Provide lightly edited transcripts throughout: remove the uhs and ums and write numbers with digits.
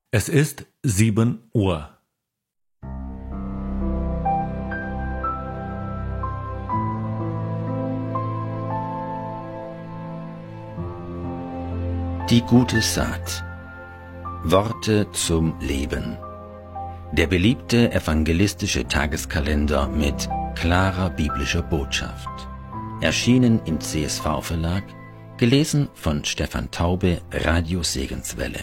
Es ist 7 Uhr. Die gute Saat. Worte zum Leben. Der beliebte evangelistische Tageskalender mit klarer biblischer Botschaft. Erschienen im CSV-Verlag, gelesen von Stefan Taube, Radio Segenswelle.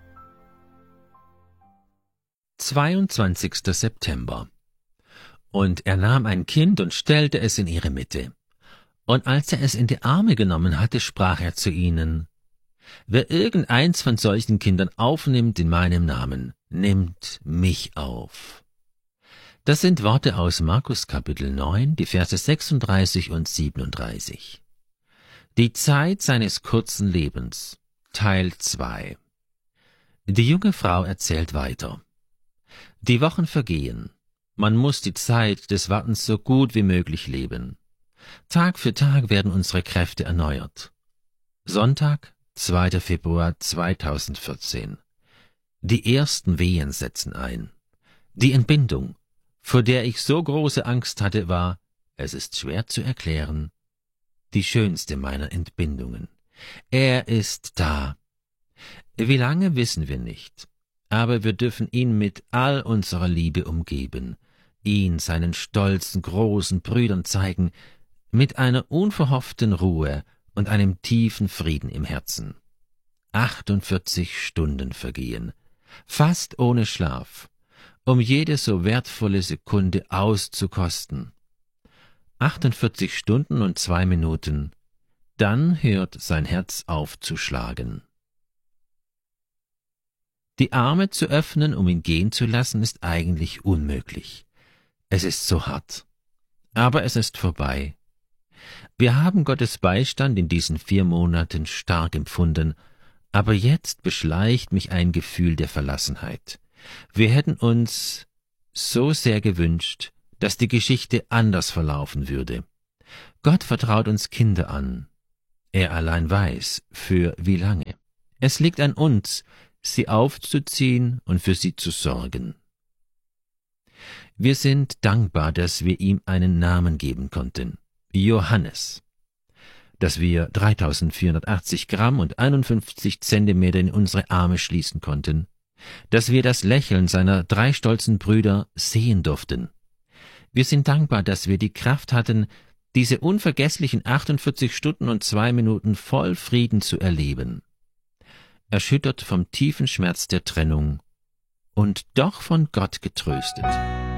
22. September. Und er nahm ein Kind und stellte es in ihre Mitte. Und als er es in die Arme genommen hatte, sprach er zu ihnen: Wer irgendeins von solchen Kindern aufnimmt in meinem Namen, nimmt mich auf. Das sind Worte aus Markus Kapitel 9, die Verse 36 und 37. Die Zeit seines kurzen Lebens, Teil 2. Die junge Frau erzählt weiter. Die Wochen vergehen. Man muss die Zeit des Wartens so gut wie möglich leben. Tag für Tag werden unsere Kräfte erneuert. Sonntag, 2. Februar 2014. Die ersten Wehen setzen ein. Die Entbindung, vor der ich so große Angst hatte, war, es ist schwer zu erklären, die schönste meiner Entbindungen. Er ist da. Wie lange, wissen wir nicht, aber wir dürfen ihn mit all unserer Liebe umgeben, ihn seinen stolzen, großen Brüdern zeigen, mit einer unverhofften Ruhe und einem tiefen Frieden im Herzen. 48 Stunden vergehen, fast ohne Schlaf, um jede so wertvolle Sekunde auszukosten. 48 Stunden und 2 Minuten, dann hört sein Herz auf zu schlagen. Die Arme zu öffnen, um ihn gehen zu lassen, ist eigentlich unmöglich. Es ist so hart. Aber es ist vorbei. Wir haben Gottes Beistand in diesen 4 Monaten stark empfunden, aber jetzt beschleicht mich ein Gefühl der Verlassenheit. Wir hätten uns so sehr gewünscht, dass die Geschichte anders verlaufen würde. Gott vertraut uns Kinder an. Er allein weiß, für wie lange. Es liegt an uns, sie aufzuziehen und für sie zu sorgen. Wir sind dankbar, dass wir ihm einen Namen geben konnten. Johannes. Dass wir 3480 Gramm und 51 Zentimeter in unsere Arme schließen konnten. Dass wir das Lächeln seiner 3 stolzen Brüder sehen durften. Wir sind dankbar, dass wir die Kraft hatten, diese unvergesslichen 48 Stunden und 2 Minuten voll Frieden zu erleben. Erschüttert vom tiefen Schmerz der Trennung und doch von Gott getröstet.